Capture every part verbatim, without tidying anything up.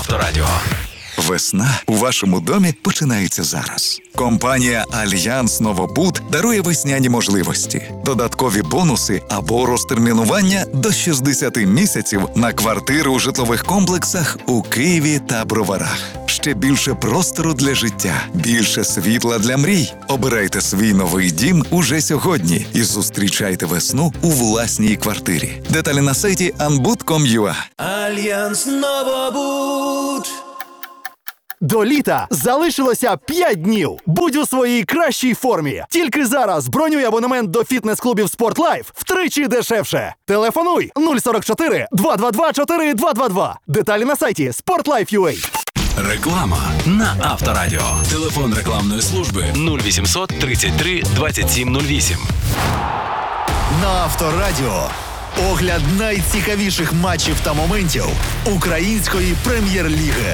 Авторадіо. Весна у вашому домі починається зараз. Компанія «Альянс Новобуд» дарує весняні можливості, додаткові бонуси або розтермінування до шістдесят місяців на квартири у житлових комплексах у Києві та Броварах. Ще більше простору для життя, більше світла для мрій. Обирайте свій новий дім уже сьогодні і зустрічайте весну у власній квартирі. Деталі на сайті анбуд крапка ком крапка ю а. Альянс Новобуд. До літа залишилося п'ять днів. Будь у своїй кращій формі. Тільки зараз бронюй абонемент до фітнес-клубів «Спортлайф» втричі дешевше. Телефонуй нуль сорок чотири два два два чотири два два два. Деталі на сайті спортлайф крапка ю а. Реклама на Авторадіо. Телефон рекламної служби нуль вісімсот тридцять три двадцять сім нуль вісім. На Авторадіо огляд найцікавіших матчів та моментів української прем'єр-ліги.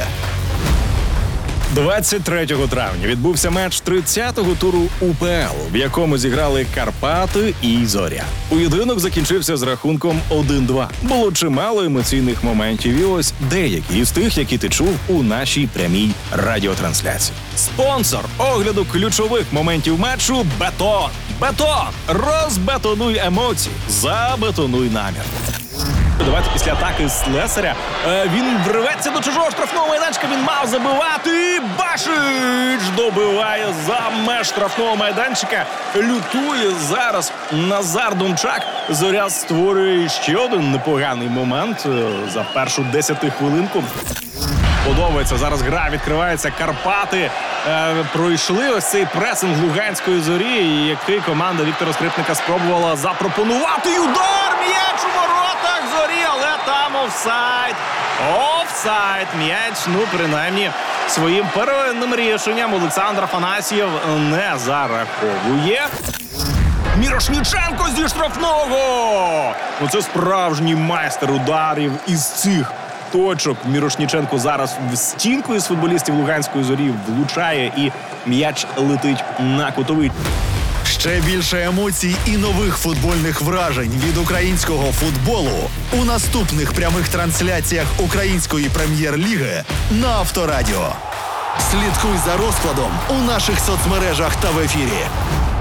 двадцять третього травня відбувся матч тридцятого туру УПЛ, в якому зіграли Карпати і Зоря. Поєдинок закінчився з рахунком один-два. Було чимало емоційних моментів і ось деякі з тих, які ти чув у нашій прямій радіотрансляції. Спонсор огляду ключових моментів матчу – «Бетон». «Бетон» – розбетонуй емоції, забетонуй намір. Давайте після атаки Слесаря е, він вривається до чужого штрафного майданчика, він мав забивати. Башич добиває за меж штрафного майданчика. Лютує зараз Назар Дончак. Зоря створює ще один непоганий момент е, за першу десятихвилинку. Подобається, зараз гра відкривається, Карпати е, пройшли ось цей пресинг Луганської Зорі, який команда Віктора Скрипника спробувала запропонувати. І удар, м'яч у воротах Зорі, але там офсайд. Офсайд, м'яч, ну принаймні своїм первинним рішенням Олександр Афанасьєв не зараховує. Мірошніченко зі штрафного! Ну це справжній майстер ударів із цих точок. Мірошніченко зараз в стінку із футболістів Луганської Зорі влучає і м'яч летить на кутовий. Ще більше емоцій і нових футбольних вражень від українського футболу у наступних прямих трансляціях української прем'єр-ліги на Авторадіо. Слідкуй за розкладом у наших соцмережах та в ефірі.